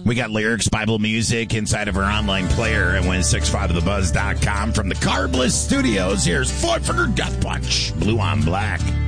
We got lyrics, Bible music inside of our online player at win65thebuzz.com. From the Carbless Studios, here's Fort Death Punch, Blue on Black.